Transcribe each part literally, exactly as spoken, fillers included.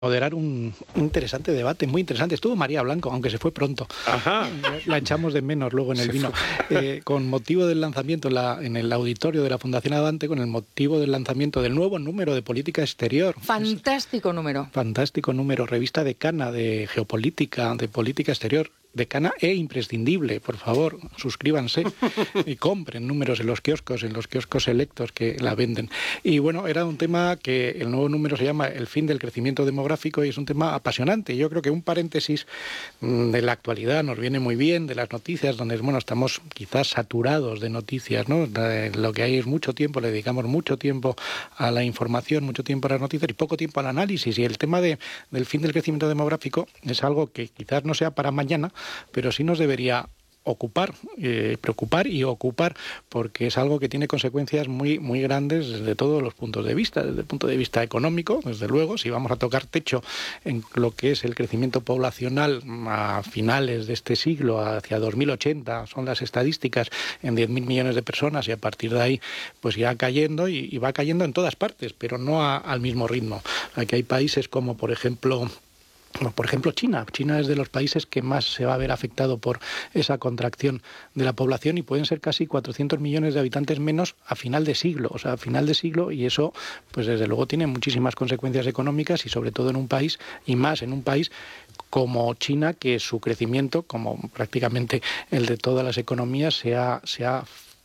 moderar un, un interesante debate, muy interesante. Estuvo María Blanco, aunque se fue pronto. Ajá. La echamos de menos luego en el vino. Eh, con motivo del lanzamiento en, la, en el auditorio de la Fundación Advante, con el motivo del lanzamiento del nuevo número de Política Exterior. Fantástico número. Fantástico número. Revista Decana de Geopolítica, de Política Exterior. Decana e imprescindible, por favor, suscríbanse y compren números en los kioscos, en los kioscos selectos que la venden. Y bueno, era un tema que el nuevo número se llama El fin del crecimiento demográfico y es un tema apasionante. Yo creo que un paréntesis de la actualidad nos viene muy bien, de las noticias, donde bueno, estamos quizás saturados de noticias, ¿no? Lo que hay es mucho tiempo, le dedicamos mucho tiempo a la información, mucho tiempo a las noticias y poco tiempo al análisis. Y el tema de, del fin del crecimiento demográfico es algo que quizás no sea para mañana, pero sí nos debería ocupar, eh, preocupar y ocupar, porque es algo que tiene consecuencias muy, muy grandes desde todos los puntos de vista, desde el punto de vista económico, desde luego, si vamos a tocar techo en lo que es el crecimiento poblacional a finales de este siglo, hacia dos mil ochenta, son las estadísticas, en diez mil millones de personas, y a partir de ahí pues ya cayendo, y, y va cayendo en todas partes, pero no a, al mismo ritmo. Aquí hay países como, por ejemplo, Por ejemplo, China. China es de los países que más se va a ver afectado por esa contracción de la población y pueden ser casi cuatrocientos millones de habitantes menos a final de siglo, o sea, a final de siglo, y eso, pues desde luego tiene muchísimas consecuencias económicas y sobre todo en un país, y más en un país como China, que su crecimiento, como prácticamente el de todas las economías, se ha, se ha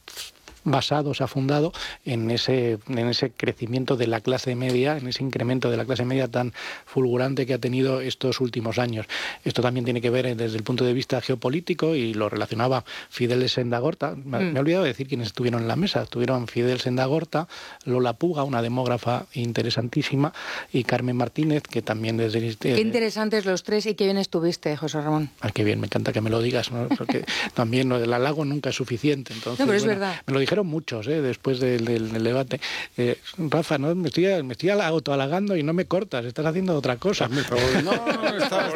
basado, se ha fundado en ese, en ese crecimiento de la clase media, en ese incremento de la clase media tan fulgurante que ha tenido estos últimos años. Esto también tiene que ver desde el punto de vista geopolítico y lo relacionaba Fidel Sendagorta. Me, mm. me he olvidado de decir quiénes estuvieron en la mesa. Estuvieron Fidel Sendagorta, Lola Puga, una demógrafa interesantísima, y Carmen Martínez, que también desde... Qué interesantes los tres y qué bien estuviste, José Ramón. Ay, qué bien, me encanta que me lo digas, ¿no? Porque también lo del halago nunca es suficiente. Entonces, no, pero es bueno, verdad. Me lo dijeron muchos, ¿eh? Después del, del, del debate. Eh, Rafa, no me estoy, me estoy autohalagando y no me cortas, estás haciendo otra cosa. No, no, no, está,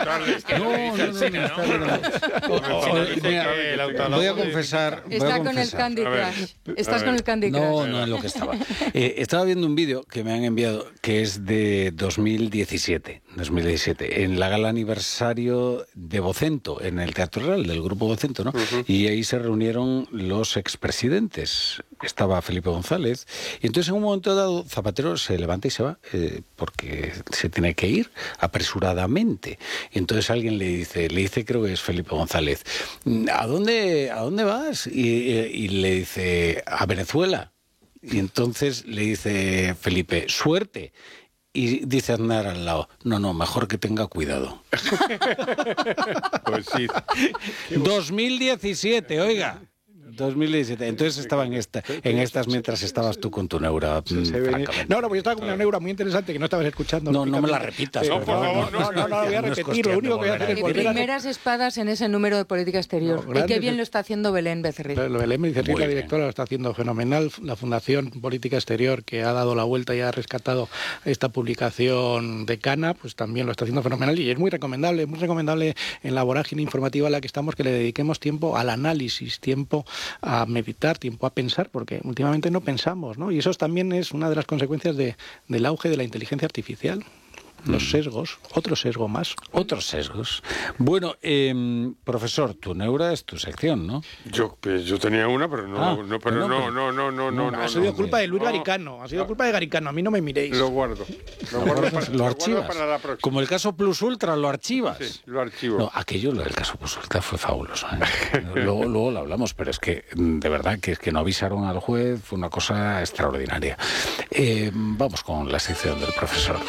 voy a confesar. Está con el Candy Crush. Estás con el Candy Crush. No, no en lo que estaba. Eh, estaba viendo un vídeo que me han enviado que es de dos mil diecisiete, en la gala aniversario de Vocento, en el Teatro Real del Grupo Vocento, ¿no? Uh-huh. Y ahí se reunieron los expresidentes. Estaba Felipe González. Y entonces en un momento dado Zapatero se levanta y se va eh, porque se tiene que ir apresuradamente. Y entonces alguien le dice, le dice creo que es Felipe González, ¿a dónde, a dónde vas? Y, y le dice, a Venezuela. Y entonces le dice Felipe, suerte. Y dice Aznar al lado, no, no, mejor que tenga cuidado. Pues sí. dos mil diecisiete, oiga. dos mil diecisiete. Entonces estaba en esta, en estas mientras estabas tú con tu neura. Sí, no, no, pues yo estaba con una neura muy interesante que no estabas escuchando. No, no me la repitas. No, por favor, no, no, no, no, lo voy a repetir. Lo único que voy a hacer es volver a... primeras espadas en ese número de política exterior. No, y qué bien lo está haciendo Belén Becerril. Belén Becerril, la directora, lo está haciendo fenomenal. La Fundación Política Exterior, que ha dado la vuelta y ha rescatado esta publicación Decana, pues también lo está haciendo fenomenal y es muy recomendable, muy recomendable en la vorágine informativa en la que estamos, que le dediquemos tiempo al análisis, tiempo a meditar, tiempo a pensar, porque últimamente no pensamos, ¿no? Y eso también es una de las consecuencias de, del auge de la inteligencia artificial. Los sesgos, otro sesgo más. Otros sesgos. Bueno, eh, profesor, tu neura es tu sección, ¿no? Yo, pues, yo tenía una, pero no, ah, no, pero no, no, no, no, no, no. Ha sido no, culpa no, de Luis no, Garicano, ha sido no. culpa de Garicano, a mí no me miréis. Lo guardo. Lo, guardo para, lo, lo archivas. Para la próxima. Como el caso Plus Ultra, lo archivas. Sí, lo archivo. No, aquello, el caso Plus Ultra fue fabuloso, ¿eh? luego, luego lo hablamos, pero es que, de verdad, que es que no avisaron al juez, fue una cosa extraordinaria. Eh, vamos con la sección del profesor.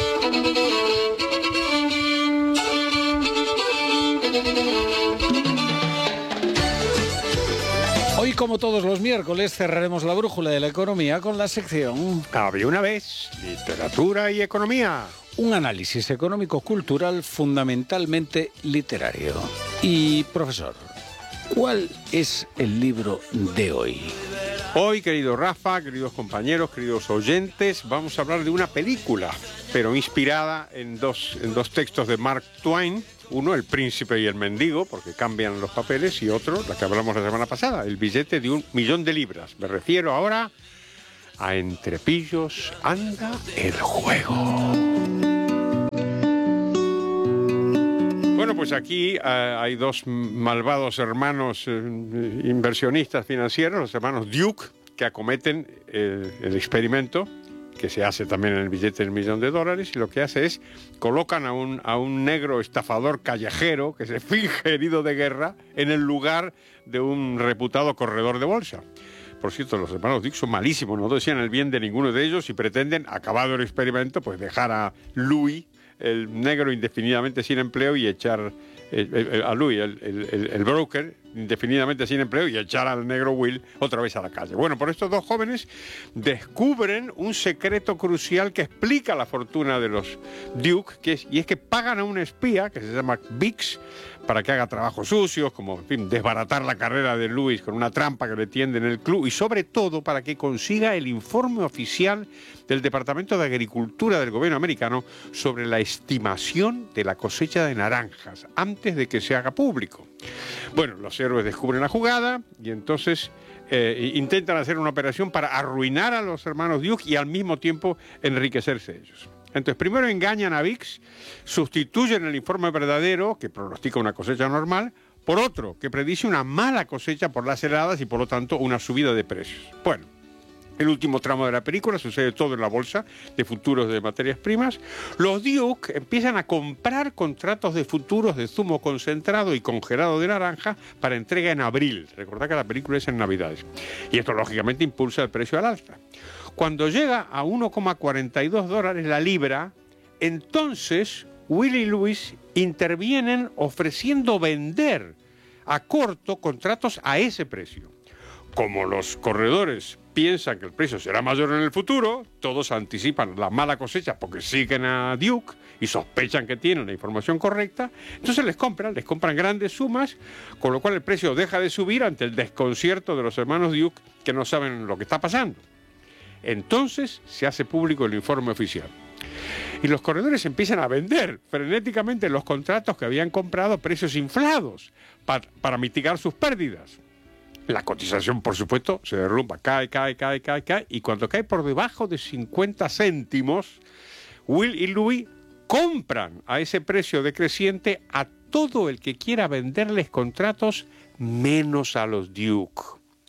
Hoy, como todos los miércoles, cerraremos la brújula de la economía con la sección Había una vez, literatura y economía. Un análisis económico-cultural fundamentalmente literario. Y, profesor, ¿cuál es el libro de hoy? Hoy, querido Rafa, queridos compañeros, queridos oyentes, vamos a hablar de una película, pero inspirada en dos, en dos textos de Mark Twain. Uno, El príncipe y el mendigo, porque cambian los papeles, y otro, la que hablamos la semana pasada, El billete de un millón de libras. Me refiero ahora a Entre pillos anda el juego. pues aquí uh, hay dos malvados hermanos uh, inversionistas financieros, los hermanos Duke, que acometen el, el experimento que se hace también en el billete del millón de dólares, y lo que hace es colocan a un, a un negro estafador callejero que se finge herido de guerra en el lugar de un reputado corredor de bolsa. Por cierto, los hermanos Duke son malísimos, no decían el bien de ninguno de ellos y pretenden, acabado el experimento, pues dejar a Louis, el negro, indefinidamente sin empleo y echar el, el, a Louis, el, el, el broker, indefinidamente sin empleo y echar al negro Will otra vez a la calle. Bueno, por estos dos jóvenes descubren un secreto crucial que explica la fortuna de los Duke, que es, y es que pagan a un espía que se llama Biggs para que haga trabajos sucios, como en fin, desbaratar la carrera de Louis con una trampa que le tiende en el club, y sobre todo para que consiga el informe oficial del Departamento de Agricultura del gobierno americano sobre la estimación de la cosecha de naranjas antes de que se haga público. Bueno, los héroes descubren la jugada y entonces eh, intentan hacer una operación para arruinar a los hermanos Duke y al mismo tiempo enriquecerse ellos. Entonces, primero engañan a Biggs, sustituyen el informe verdadero, que pronostica una cosecha normal, por otro, que predice una mala cosecha por las heladas y por lo tanto una subida de precios. Bueno, el último tramo de la película sucede todo en la bolsa de futuros de materias primas. Los Duke empiezan a comprar contratos de futuros de zumo concentrado y congelado de naranja para entrega en abril. Recordad que la película es en Navidades. Y esto lógicamente impulsa el precio al alza. Cuando llega a uno coma cuarenta y dos dólares la libra, entonces Will y Louis intervienen ofreciendo vender a corto contratos a ese precio. Como los corredores piensan que el precio será mayor en el futuro, todos anticipan la mala cosecha porque siguen a Duke y sospechan que tienen la información correcta, entonces les compran, les compran grandes sumas, con lo cual el precio deja de subir ante el desconcierto de los hermanos Duke que no saben lo que está pasando. Entonces se hace público el informe oficial. Y los corredores empiezan a vender frenéticamente los contratos que habían comprado a precios inflados para, para mitigar sus pérdidas. La cotización, por supuesto, se derrumba, cae, cae, cae, cae, cae, y cuando cae por debajo de cincuenta céntimos, Will y Louis compran a ese precio decreciente a todo el que quiera venderles contratos, menos a los Duke.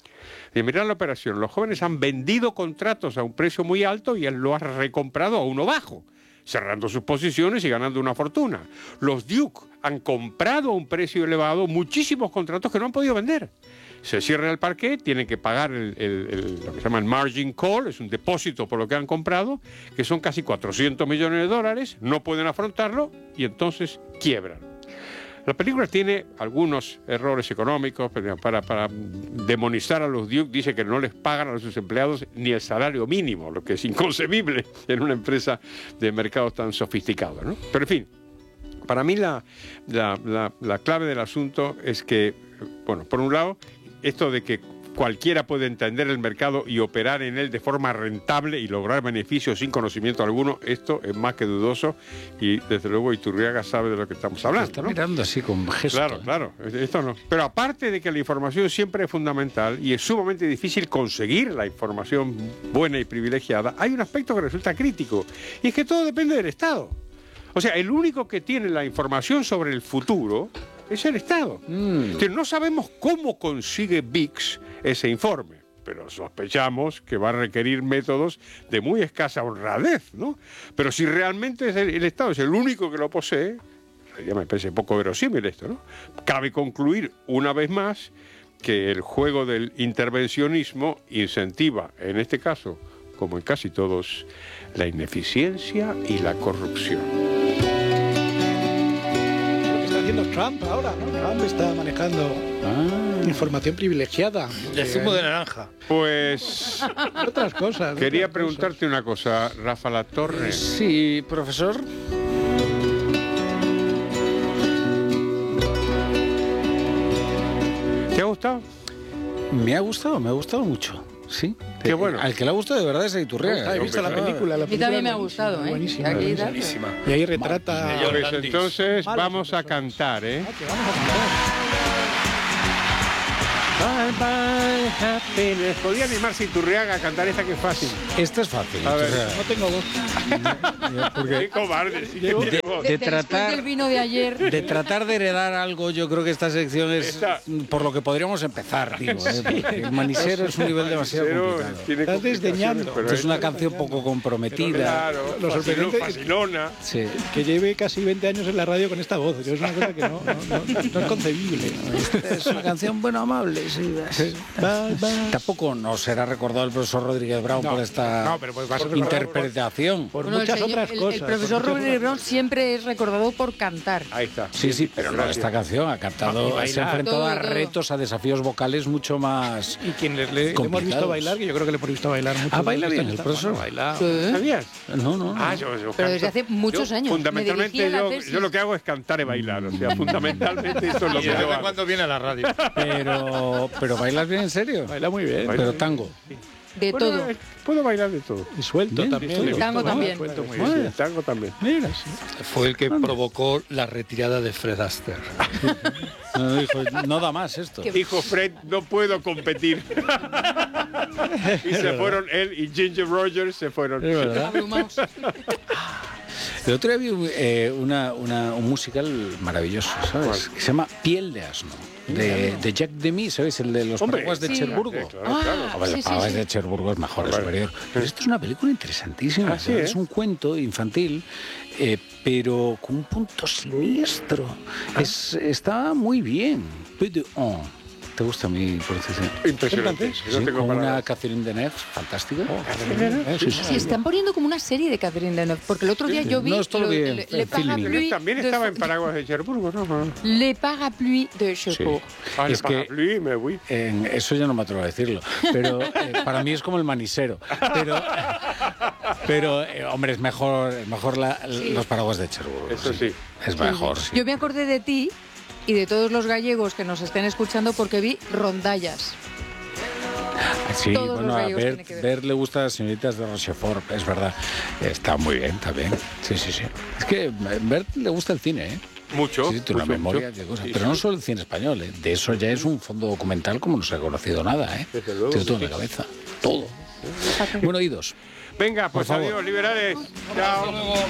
Y mirad la operación, los jóvenes han vendido contratos a un precio muy alto y él lo ha recomprado a uno bajo, cerrando sus posiciones y ganando una fortuna. Los Duke han comprado a un precio elevado muchísimos contratos que no han podido vender. Se cierra el parquet, tienen que pagar el, el, el, lo que se llama el margin call, es un depósito por lo que han comprado, que son casi cuatrocientos millones de dólares, no pueden afrontarlo y entonces quiebran. La película tiene algunos errores económicos para, para demonizar a los Duke. Dice que no les pagan a sus empleados ni el salario mínimo, lo que es inconcebible en una empresa de mercados tan sofisticados, ¿no? Pero en fin, para mí la, la, la, la clave del asunto es que, bueno, por un lado, esto de que cualquiera puede entender el mercado y operar en él de forma rentable y lograr beneficios sin conocimiento alguno, esto es más que dudoso y desde luego Iturriaga sabe de lo que estamos hablando. Está ¿no? mirando así con gesto. Claro, claro, esto no. Pero aparte de que la información siempre es fundamental y es sumamente difícil conseguir la información buena y privilegiada, hay un aspecto que resulta crítico y es que todo depende del Estado. O sea, el único que tiene la información sobre el futuro es el Estado. Mm. Entonces, no sabemos cómo consigue Biggs ese informe, pero sospechamos que va a requerir métodos de muy escasa honradez, ¿no? Pero si realmente es el, el Estado es el único que lo posee, ya me parece poco verosímil esto, ¿no? Cabe concluir una vez más que el juego del intervencionismo incentiva, en este caso, como en casi todos, la ineficiencia y la corrupción. Haciendo Trump ahora, ¿no? Trump está manejando ah. información privilegiada. De zumo de naranja. Pues... otras cosas. Quería otras preguntarte cosas. una cosa, Rafa Latorre. Sí, profesor. ¿Te ha gustado? Me ha gustado, me ha gustado mucho. Sí. Qué bueno. Al que le ha gustado de verdad es a Iturriaga. He visto la película. La a mí también me ha gustado, ¿eh? Buenísima. Aquí, buenísima. Y ahí retrata... Pues entonces vamos a cantar, ¿eh? Vamos a cantar. Bye, bye, happiness. Podía animarse Iturriaga a cantar esta que es fácil. Esta es fácil. A ver. No tengo voz. Porque Qué cobarde. Sí que de, tiene voz. de De- después tratar del vino de ayer. de tratar de heredar algo, yo creo que esta sección es Esta- por lo que podríamos empezar, digo, ¿eh? Porque el manisero es un nivel demasiado Pero complicado. tiene Estás complicaciones, desdeñando. pero Es esta- una canción poco comprometida. Claro, Lo sorprendente es- facilona. Sí. Que lleve casi veinte años en la radio con esta voz. Que es una cosa que no, no, no- no es concebible. Es una canción, bueno, amable, sí. Bye, bye. Tampoco no será recordado el profesor Rodríguez Brown No, por esta no, pero pues va a ser recordado interpretación. Por Bueno, el muchas señor- otras el- cosas. El por profesor muchas Rodríguez Brown otras- siempre es recordado por cantar. Ahí está. Sí, sí, pero no Gracias. esta canción. Ha No, y cantado, bailar. se ha enfrentado Todo, a todo. retos, a desafíos vocales mucho más. Y quienes le, le hemos visto Complicados. bailar, que yo creo que le hemos visto bailar mucho. Ah, baila Está- bien el está- profesor. bueno, baila. Sí. ¿Sabías? No, no. no. Ah, yo, yo Pero canto. desde hace muchos Yo, años. Me Fundamentalmente, dirigí a la yo, tesis. yo lo que hago es cantar y bailar. O sea, fundamentalmente eso es lo Y que de vez yo en hago. cuando viene a la radio. Pero, pero bailas bien, en serio. Baila muy bien. Pero tango. De Bueno, todo. eh, puedo bailar de todo. Y suelto Bien, también. sí, le he tango visto también. bailar, suelto muy Sí, bien. el tango también. Mira, sí. Fue el que provocó la retirada de Fred Astaire. No, dijo, no da más esto. Qué- Dijo Fred, no puedo competir. Y se fueron él y Ginger Rogers se fueron. Es verdad. Abrumados. El otro día vi eh, una, una- un musical maravilloso, ¿sabes? ¿Cuál? Que se llama Piel de asno, de, de Jack Demy, ¿sabes? El de los Hombre. paraguas de Sí. Cherburgo. Eh, claro, Ah, claro. A ver, sí, los sí, paraguas sí. de Cherburgo es mejor, es Vale. superior. Pero esto es una película interesantísima. Ah, sí, ¿verdad? ¿eh? Es un cuento infantil, eh, pero con un punto siniestro. Es, está muy bien. Peu de un. ¿Te gusta mi pronunciación? Impresionante. Sí, No tengo con una palabras. Catherine Deneuve fantástica. Eh, sí, sí, Sí, están poniendo como una serie de Catherine Deneuve, porque el otro día yo vi No, esto lo vi en- le, en le filming. Parapluie También de- estaba en Paraguas de Cherburgo, ¿no? Le Parapluie de Cherbourg. Ah, Es le que- parapluie, me voy. En- eso ya no me atrevo a decirlo, pero eh, para mí es como el manisero. Pero, pero eh, hombre, es mejor, es mejor la- los paraguas de Cherburgo. Eso sí. Es mejor, sí. Yo me acordé de ti y de todos los gallegos que nos estén escuchando porque vi Rondallas. Sí, todos bueno, los a gallegos ver, tienen que ver. ver le gusta a las señoritas de Rochefort, es verdad. Está muy bien, está bien. Sí, sí, sí. Es que a Bert le gusta el cine, ¿eh? Mucho. Sí, tiene una mucho, memoria mucho. de cosas. Sí, Pero sí. no solo el cine español, ¿eh? De eso ya es un fondo documental como no se ha conocido nada, ¿eh? Desde luego, Tiene todo en sí. la cabeza. Todo. Bueno, oídos. Venga, pues Por favor. adiós, liberales. Chao.